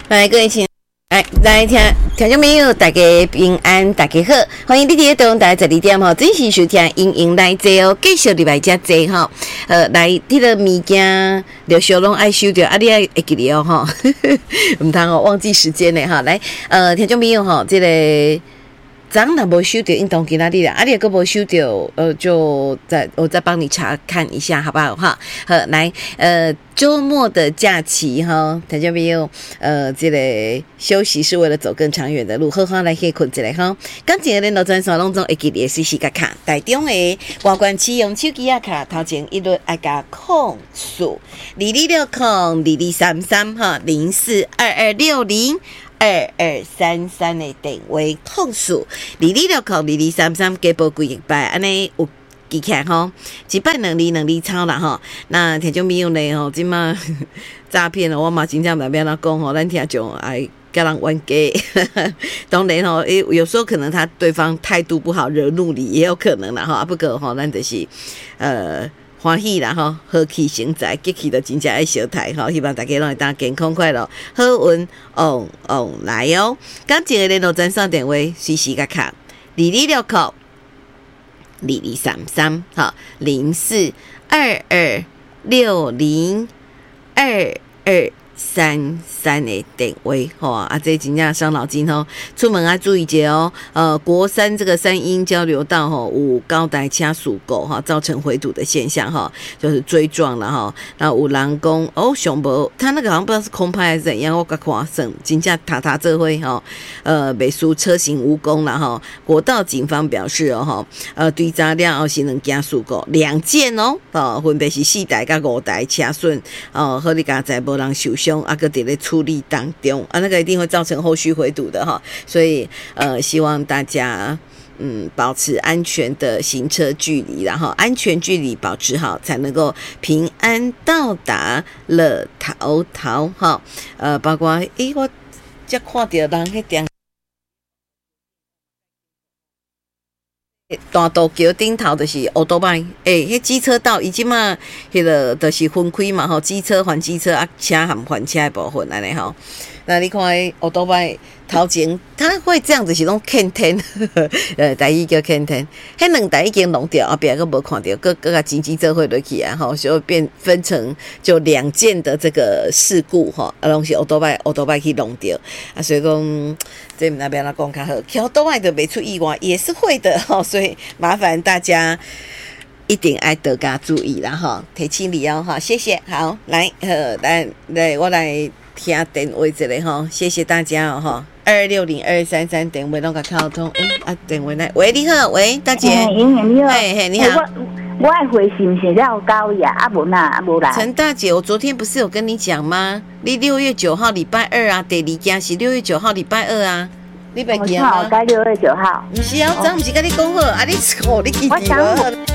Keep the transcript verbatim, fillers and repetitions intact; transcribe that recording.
来，各位亲，来来听听众朋友，大家平安，大家好，欢迎你伫咧台十二点吼，准时收听英英来坐哦，继续礼拜加坐吼，呃，来迄个物件，着小拢爱收着，啊，你爱会记哩哦吼，唔通哦忘记时间嘞哈，来，呃，听众朋友吼，这个。早上若无收到运动给哪里啦？啊，你如果无收到，呃，就再我再帮你查看一下，好不好？哈，好，来，呃，周末的假期哈，听众朋友，呃，这个休息是为了走更长远的路，好好来去困一下哈。刚进来的专线当中，会记得随时甲卡，台中的外观启用手机啊卡，头前一律爱加控数二二六空二二三三哈零四二二六零。二二三三的电话控诉，二二六空二二三三加报几摆，安尼有记起来吼，一摆两厘两厘超啦吼。那听众朋友呢吼，即马诈骗了，我嘛真正袂要哪讲吼，咱听众爱甲人冤家，当然吼，诶，有时候可能他对方态度不好，惹怒你也有可能啦吼，啊不过吼，咱就是呃。欢喜啦吼，和气生财，吉气就真正爱小台吼，希望大家拢会当健康快乐，好运旺旺来哦。感谢联络专线电话，随时甲卡二二六扣二二三三，哈零四二二六零二二三三的电话吼啊，这真正伤脑筋吼，出门要注意一下哦。呃，国三这个三英交流道吼有高台车事故哈，造成回堵的现象哈，就是追撞了哈。那有人讲哦，上无他那个好像不知道是空拍还是怎样，我甲看算真正塔塔这回哈，呃，美苏车行无功了哈。国道警方表示哦哈，呃，对查了后是两件事故，两件哦，哦，分别是四台甲五台车损，哦，好你刚才无人受伤。啊，个伫咧处理当中啊，那个一定会造成后续回堵的哈，所以呃，希望大家嗯保持安全的行车距离，然后安全距离保持好，才能够平安到达了头头哈。呃，包括诶，我才看到人迄点。大道桥顶头就是欧多拜，诶，迄机车道已经嘛，迄个就是分开嘛吼，机车还机车啊，车含还车的部分安尼吼。那你看欧多拜头前，他会这样子是种坑天，呃，第一叫坑天，迄两台已经弄掉，后边个无看到，各各个紧急车会落去啊，吼，就变分成就两件的这个事故吼，啊，拢是欧多拜欧多拜去弄掉啊，所以讲这那边来讲较好，欧多拜的没出意外也是会的吼，所以麻烦大家。一定爱多加注意啦哈，提醒你哦哈，谢谢，好，来，呃，来来，我来听电话一下哈，谢谢大家哦哈，二六零二三三电话拢甲敲通，诶、欸、啊电话来，喂你好，喂大姐， 哎、欸，莹莹你好， 嘿嘿你好， 欸、我我爱回信息了高呀，啊无呐啊无来。 陈大姐，我昨天不是有跟你讲吗？你六月九号礼拜二啊，第二件是六月九号礼拜二啊。你袂记啊？ 我该六月九号。 不是啊，我昨不是跟你讲好，啊你哦你记住无？